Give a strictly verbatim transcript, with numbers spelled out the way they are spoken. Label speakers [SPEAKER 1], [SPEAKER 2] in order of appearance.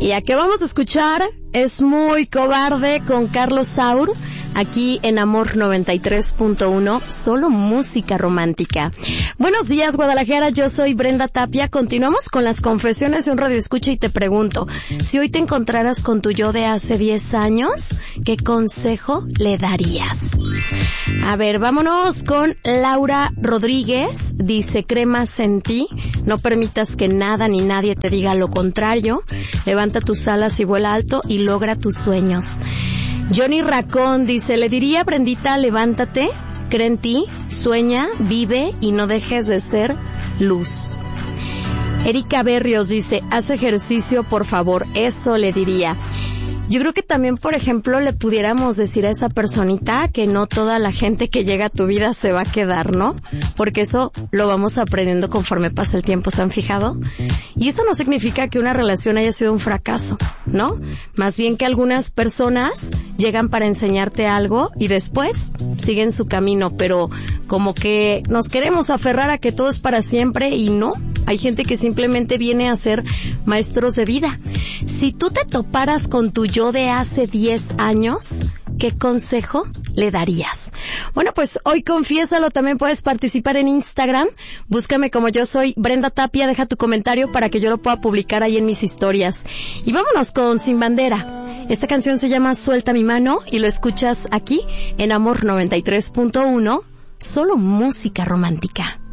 [SPEAKER 1] ¿Y a qué vamos a escuchar? Es muy cobarde con Carlos Saur, aquí en Amor noventa y tres punto uno, solo música romántica. Buenos días, Guadalajara, yo soy Brenda Tapia. Continuamos con las confesiones de un radioescucha y te pregunto, si hoy te encontraras con tu yo de hace diez años, ¿qué consejo le darías? A ver, vámonos con Laura Rodríguez. Dice, cremas en ti, no permitas que nada ni nadie te diga lo contrario, levanta tus alas y vuela alto y logra tus sueños. Johnny Racón dice, le diría a Brendita, levántate, cree en ti, sueña, vive y no dejes de ser luz. Erika Berrios dice, haz ejercicio por favor, eso le diría. Yo creo que también, por ejemplo, le pudiéramos decir a esa personita que no toda la gente que llega a tu vida se va a quedar, ¿no? Porque eso lo vamos aprendiendo conforme pasa el tiempo, ¿se han fijado? Y eso no significa que una relación haya sido un fracaso, ¿no? Más bien que algunas personas llegan para enseñarte algo y después siguen su camino, pero como que nos queremos aferrar a que todo es para siempre y no. Hay gente que simplemente viene a ser maestros de vida. Si tú te toparas con tu yo de hace diez años, ¿qué consejo le darías? Bueno, pues hoy confiésalo, también puedes participar en Instagram. Búscame como yo soy Brenda Tapia, deja tu comentario para que yo lo pueda publicar ahí en mis historias. Y vámonos con Sin Bandera. Esta canción se llama Suelta mi mano y lo escuchas aquí en Amor noventa y tres punto uno, solo música romántica.